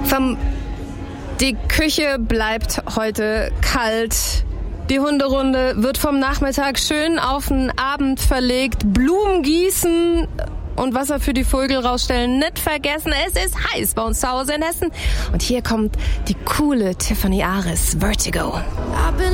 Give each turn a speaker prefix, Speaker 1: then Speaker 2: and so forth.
Speaker 1: Die Küche bleibt heute kalt. Die Hunderunde wird vom Nachmittag schön auf den Abend verlegt. Blumen gießen und Wasser für die Vögel rausstellen nicht vergessen. Es ist heiß bei uns zu Hause in Hessen. Und hier kommt die coole Tiffany Aris, Vertigo.